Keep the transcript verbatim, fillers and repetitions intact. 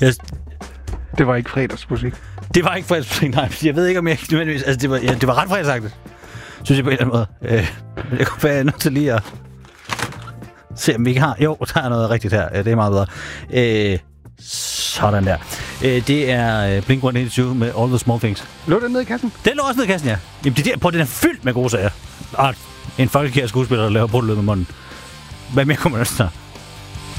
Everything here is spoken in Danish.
Jeg, Det var ikke fredagsmusik. det var ikke fredagsmusik, nej. Jeg ved ikke, om jeg nødvendigvis... Altså, det var, ja, det var ret fredagsagtigt, synes jeg på en eller anden måde. Øh, jeg kunne være nødt til lige at se, om vi ikke har... Jo, der er noget rigtigt her. Ja, det er meget bedre. Øh, sådan der. Øh, det er øh, Blink et otte to med All the Small Things. Lå den nede i kassen? Den lå også nede i kassen, ja. Jamen, det der, på, den er fyldt med gode sager. Og en folkekær skuespiller, der laver brudløb med munden. Hvad mere kommer der?